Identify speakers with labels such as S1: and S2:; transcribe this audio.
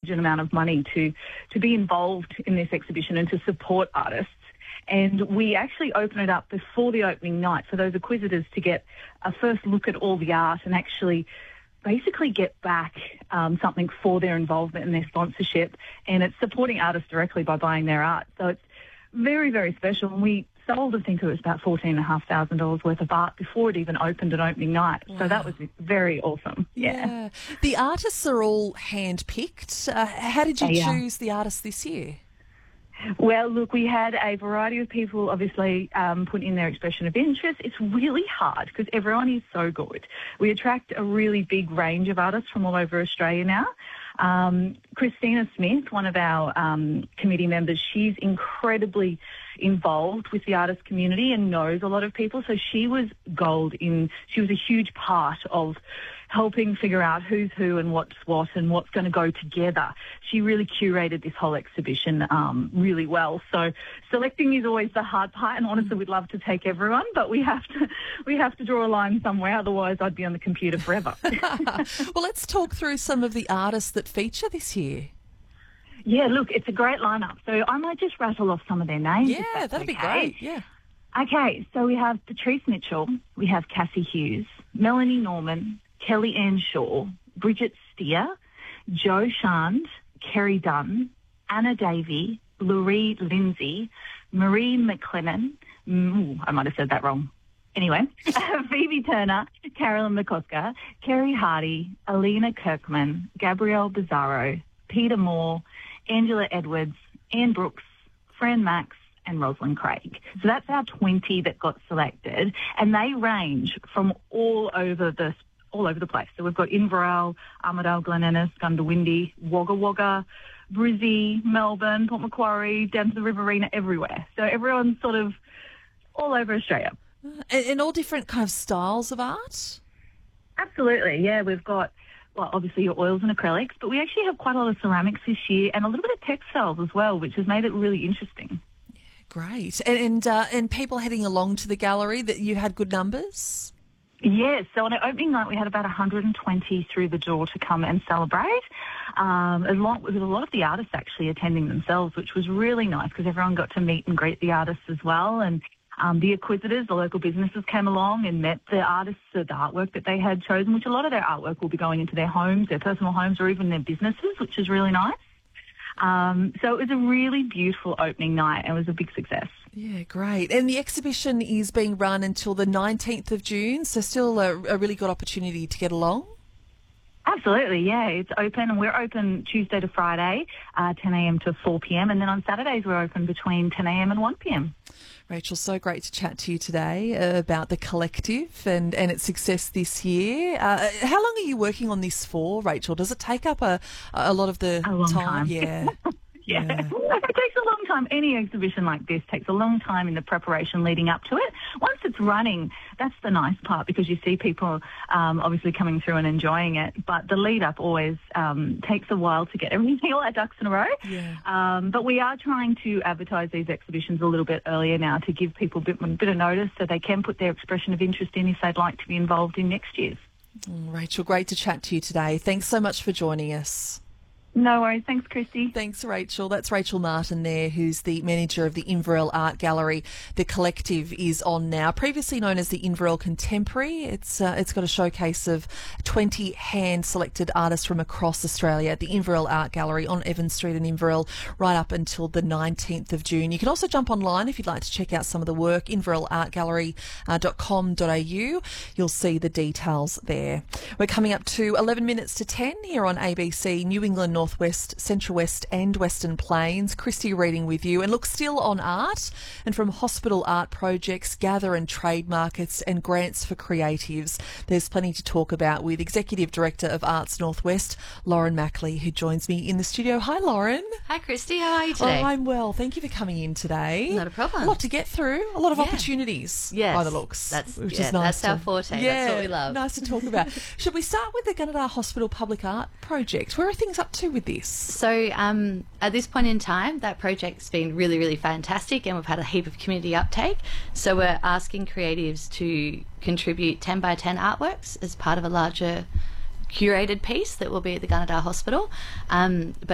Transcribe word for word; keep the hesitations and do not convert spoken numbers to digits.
S1: amount of money to, to be involved in this exhibition and to support artists. And we actually open it up before the opening night for those acquisitors to get a first look at all the art and actually basically get back um, something for their involvement and their sponsorship. And it's supporting artists directly by buying their art. So it's very, very special. And we sold, I think it was about fourteen thousand five hundred dollars worth of art before it even opened at opening night. Wow. So that was very awesome. Yeah.
S2: yeah. The artists are all hand-picked. Uh, how did you
S1: yeah.
S2: choose the artists this year?
S1: Well, look, we had a variety of people obviously um, put in their expression of interest. It's really hard because everyone is so good. We attract a really big range of artists from all over Australia now. Um, Christina Smith, one of our um, committee members, she's incredibly involved with the artist community and knows a lot of people. So she was gold in, she was a huge part of helping figure out who's who and what's what and what's going to go together. She really curated this whole exhibition um, really well. So selecting is always the hard part, and honestly we'd love to take everyone, but we have to we have to draw a line somewhere, otherwise I'd be on the computer forever.
S2: Well, let's talk through some of the artists that feature this year.
S1: Yeah, look, it's a great lineup. So I might just rattle off some of their names.
S2: Yeah, that'd
S1: okay.
S2: be great, yeah.
S1: Okay, so we have Patrice Mitchell, we have Cassie Hughes, Melanie Norman, Kelly Ann Shaw, Bridget Steer, Joe Shand, Kerry Dunn, Anna Davey, Laurie Lindsay, Marie McLennan, ooh, I might have said that wrong. Anyway, Phoebe Turner, Carolyn McCosker, Kerry Hardy, Alina Kirkman, Gabrielle Bizarro, Peter Moore, Angela Edwards, Anne Brooks, Fran Max, and Rosalind Craig. So that's our twenty that got selected, and they range from all over the all over the place. So we've got Inverell, Armidale, Glen Innes, Gundawindi, Wagga Wagga, Brizzy, Melbourne, Port Macquarie, down to the Riverina, everywhere. So everyone's sort of all over Australia.
S2: And, and all different kind of styles of art?
S1: Absolutely, yeah. We've got, well, obviously your oils and acrylics, but we actually have quite a lot of ceramics this year and a little bit of textiles as well, which has made it really interesting.
S2: Yeah, great. And and, uh, and people heading along to the gallery, that you had good numbers?
S1: Yes, so on our opening night we had about one hundred twenty through the door to come and celebrate. Um, a lot, with a lot of the artists actually attending themselves, which was really nice because everyone got to meet and greet the artists as well. And um, the acquisitors, the local businesses came along and met the artists, the artwork that they had chosen, which a lot of their artwork will be going into their homes, their personal homes, or even their businesses, which is really nice. Um, so it was a really beautiful opening night and it was a big success.
S2: Yeah, great. And the exhibition is being run until the nineteenth of June, so still a, a really good opportunity to get along.
S1: Absolutely, yeah. It's open, and we're open Tuesday to Friday, uh, ten a.m. to four p.m, and then on Saturdays we're open between ten a.m. and one p.m.
S2: Rachel, so great to chat to you today uh, about the collective and, and its success this year. Uh, how long are you working on this for, Rachel? Does it take up a, a lot of the
S1: a long
S2: time?
S1: time?
S2: Yeah.
S1: Yeah.
S2: yeah.
S1: It takes a long time. Any exhibition like this takes a long time in the preparation leading up to it. Once it's running, that's the nice part because you see people um, obviously coming through and enjoying it. But the lead up always um, takes a while to get everything, all our ducks in a row.
S2: Yeah.
S1: Um, but we are trying to advertise these exhibitions a little bit earlier now to give people a bit, a bit of notice so they can put their expression of interest in if they'd like to be involved in next year's.
S2: Mm, Rachel, great to chat to you today. Thanks so much for joining us.
S1: No worries. Thanks, Christy.
S2: Thanks, Rachel. That's Rachel Martin there, who's the manager of the Inverell Art Gallery. The collective is on now, previously known as the Inverell Contemporary. It's uh, it's got a showcase of twenty hand-selected artists from across Australia at the Inverell Art Gallery on Evans Street in Inverell, right up until the nineteenth of June. You can also jump online if you'd like to check out some of the work, inverell art gallery dot com dot a u. You'll see the details there. We're coming up to eleven minutes to ten here on A B C, New England North West, Central West and Western Plains. Christy reading with you. And look, still on art and from hospital art projects, gather and trade markets and grants for creatives. There's plenty to talk about with Executive Director of Arts Northwest, Lauren Mackley, who joins me in the studio. Hi, Lauren.
S3: Hi, Christy. How are you today?
S2: Oh, I'm well. Thank you for coming in today.
S3: Not a problem.
S2: A lot to get through. A lot of
S3: yeah.
S2: opportunities
S3: yes.
S2: by the looks.
S3: That's,
S2: which
S3: yeah,
S2: is nice.
S3: that's our
S2: to,
S3: forte.
S2: Yeah,
S3: that's what we love.
S2: Nice to talk about. Should we start with the Gunnedah Hospital Public Art Project? Where are things up to with this?
S3: So um, at this point in time, that project's been really, really fantastic and we've had a heap of community uptake. So we're asking creatives to contribute ten by ten artworks as part of a larger curated piece that will be at the Gunnedah Hospital. Um, but